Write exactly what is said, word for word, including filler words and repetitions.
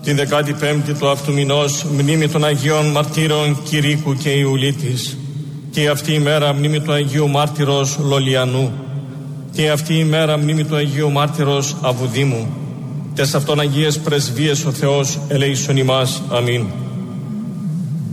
Τη δεκάτη πέμπτη του αυτού μηνός μνήμη των Αγίων Μαρτύρων Κηρύκου και Ιουλίτης. Και αυτή η μέρα μνήμη του Αγίου Μάρτυρος Λολιανού. Και αυτή η μέρα μνήμη του Αγίου Μάρτυρος Αβουδήμου. Τες αυτών Αγίες πρεσβείες ο Θεός ελέησον ημάς. Αμήν.